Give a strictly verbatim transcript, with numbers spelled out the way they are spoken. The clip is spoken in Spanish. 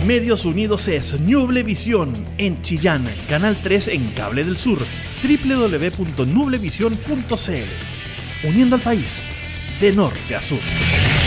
Medios Unidos es Nublevisión en Chillán, Canal tres en Cable del Sur, doble u doble u doble u punto nublevisión punto c l. Uniendo al país de norte a sur.